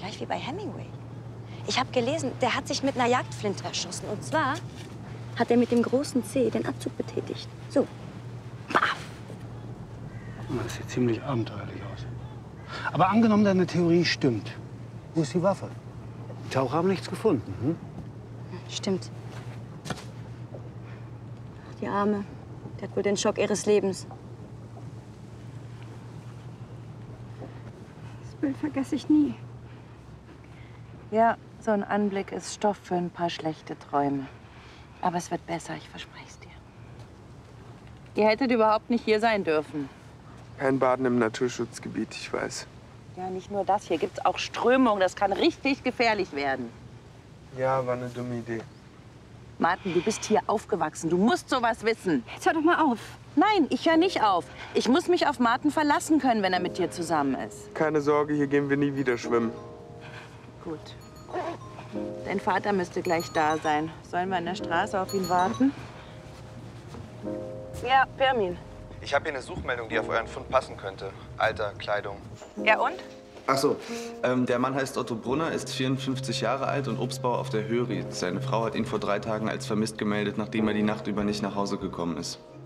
gleich wie bei Hemingway. Ich habe gelesen, der hat sich mit einer Jagdflinte erschossen. Und zwar hat er mit dem großen C den Abzug betätigt. So. Baff. Das sieht ziemlich abenteuerlich aus. Aber angenommen, deine Theorie stimmt. Wo ist die Waffe? Die Taucher haben nichts gefunden. Hm? Stimmt. Die Arme. Der hat wohl den Schock ihres Lebens. Das Bild vergesse ich nie. Ja, so ein Anblick ist Stoff für ein paar schlechte Träume. Aber es wird besser, ich verspreche es dir. Ihr hättet überhaupt nicht hier sein dürfen. Kein Baden im Naturschutzgebiet, ich weiß. Ja, nicht nur das. Hier gibt's auch Strömung. Das kann richtig gefährlich werden. Ja, war eine dumme Idee. Martin, du bist hier aufgewachsen. Du musst sowas wissen. Jetzt hör doch mal auf. Nein, ich höre nicht auf. Ich muss mich auf Martin verlassen können, wenn er mit dir zusammen ist. Keine Sorge, hier gehen wir nie wieder schwimmen. Gut. Dein Vater müsste gleich da sein. Sollen wir an der Straße auf ihn warten? Ja, Firmin. Ich habe hier eine Suchmeldung, die auf euren Fund passen könnte. Alter, Kleidung. Ja, und? Ach so, der Mann heißt Otto Brunner, ist 54 Jahre alt und Obstbauer auf der Höried. Seine Frau hat ihn vor 3 Tagen als vermisst gemeldet, nachdem er die Nacht über nicht nach Hause gekommen ist.